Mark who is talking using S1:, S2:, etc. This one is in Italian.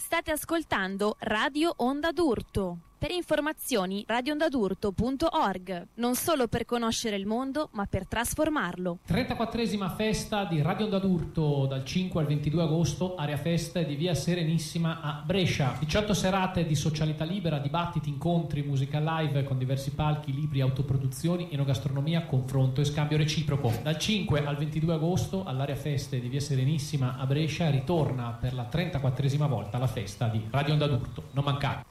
S1: State ascoltando Radio Onda d'Urto. Per informazioni radioondadurto.org, non solo per conoscere il mondo, ma per trasformarlo.
S2: 34esima festa di Radio Onda d'Urto dal 5 al 22 agosto, area festa di via Serenissima a Brescia. 18 serate di socialità libera, dibattiti, incontri, musica live con diversi palchi, libri, autoproduzioni, enogastronomia, confronto e scambio reciproco. Dal 5 al 22 agosto all'area feste di via Serenissima a Brescia ritorna per la 34esima volta la festa di Radio Onda d'Urto. Non mancate.